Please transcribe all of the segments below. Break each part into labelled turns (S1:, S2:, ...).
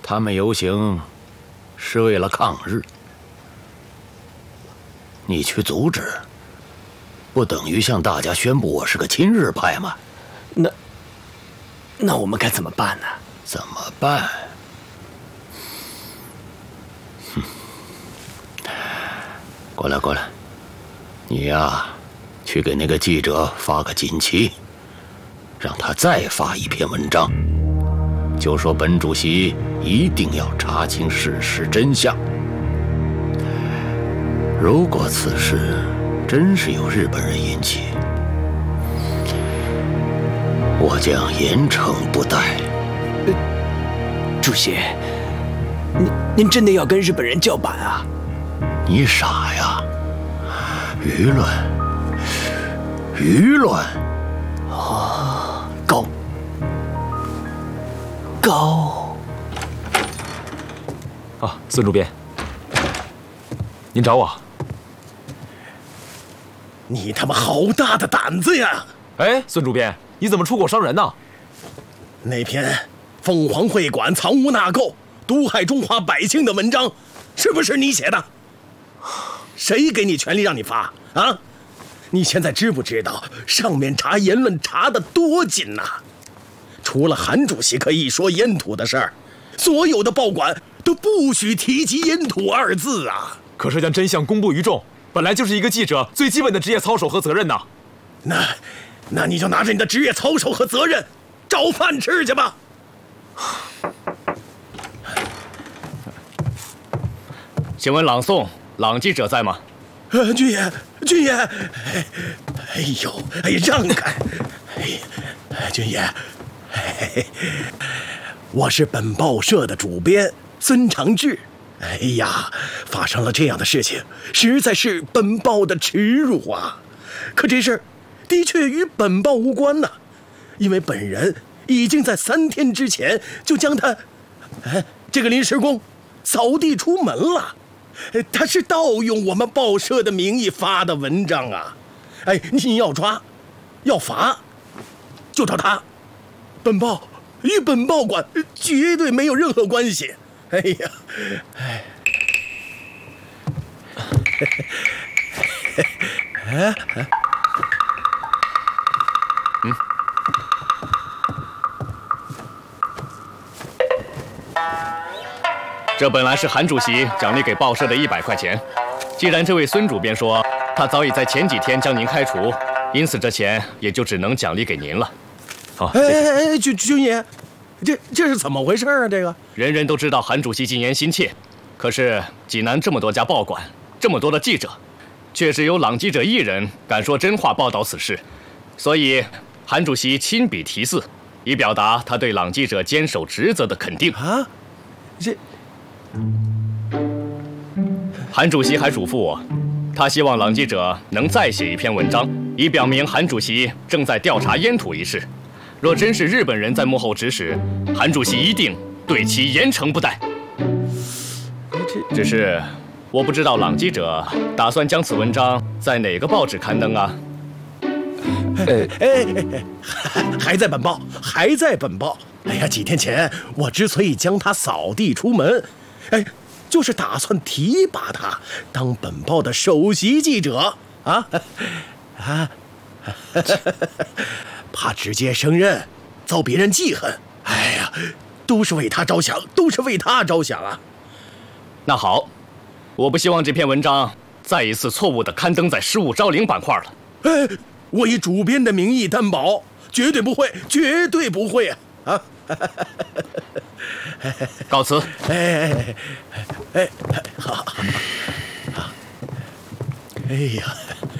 S1: 他们游行是为了抗日，你去阻止，不等于向大家宣布我是个亲日派吗？
S2: 那我们该怎么办呢？
S1: 怎么办？过来，你呀，去给那个记者发个锦旗，让他再发一篇文章，就说本主席一定要查清事实真相。如果此事真是由日本人引起，我将严惩不贷。
S2: 主席，您真的要跟日本人叫板啊？
S1: 你傻呀！舆论
S2: 哦，高
S3: 啊，孙主编，您找我？
S4: 你他妈好大的胆子呀！
S3: 哎，孙主编，你怎么出口伤人呢？
S4: 那篇凤凰会馆藏污纳垢、毒害中华百姓的文章，是不是你写的？谁给你权利让你发啊？你现在知不知道上面查言论查得多紧呐？除了韩主席可以说烟土的事儿，所有的报馆都不许提及烟土二字啊！
S3: 可是将真相公布于众，本来就是一个记者最基本的职业操守和责任呐。
S4: 那你就拿着你的职业操守和责任找饭吃去吧。
S5: 请问朗诵，朗记者在吗？
S4: 军爷，哎呦，让开！军爷，我是本报社的主编孙长志。哎呀，发生了这样的事情，实在是本报的耻辱啊！可这事的确与本报无关呐，因为本人已经在3天之前就将他，这个临时工扫地出门了。他是盗用我们报社的名义发的文章啊！你要抓，要罚，就找他。本报与本报馆绝对没有任何关系。哎呀，
S5: 这本来是韩主席奖励给报社的100块钱，既然这位孙主编说他早已在前几天将您开除，因此这钱也就只能奖励给您了。好，
S4: 军爷，这是怎么回事啊？这个
S5: 人人都知道韩主席进言心切，可是济南这么多家报馆，这么多的记者，却只有朗记者一人敢说真话报道此事，所以韩主席亲笔题字，以表达他对朗记者坚守职责的肯定
S4: 啊。
S5: 韩主席还嘱咐我，他希望朗记者能再写一篇文章，以表明韩主席正在调查烟土一事。若真是日本人在幕后指使，韩主席一定对其严惩不贷。只是我不知道朗记者打算将此文章在哪个报纸刊登啊？
S4: 还在本报，还在本报。哎呀，几天前我之所以将他扫地出门，就是打算提拔他当本报的首席记者啊，怕直接升任遭别人记恨。哎呀，都是为他着想，都是为他着想啊。
S5: 那好，我不希望这篇文章再一次错误地刊登在失物招领板块了。
S4: 我以主编的名义担保，绝对不会，绝对不会啊！
S5: 告辞。
S4: 好。哎呀，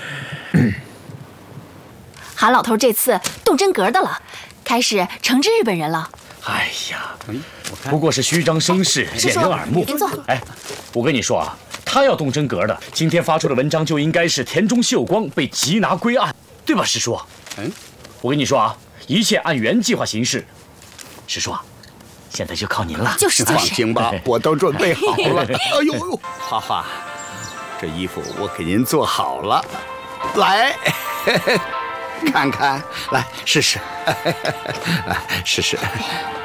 S6: 韩老头这次动真格的了，开始惩治日本人了。
S7: 哎呀，不过是虚张声势，掩人耳目。
S6: 您坐。
S7: 我跟你说啊，他要动真格的，今天发出的文章就应该是田中秀光被缉拿归案，对吧，师叔？我跟你说啊，一切按原计划行事。师叔，现在就靠您了。
S6: 放
S8: 心吧，我都准备好了。哎呦，花花，这衣服我给您做好了，来，看看，来试试，来试试。